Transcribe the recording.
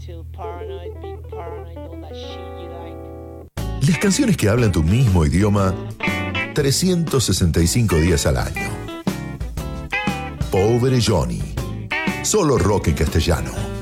Las canciones que hablan tu mismo idioma 365 días al año. Pobre Johnny. Solo rock en castellano.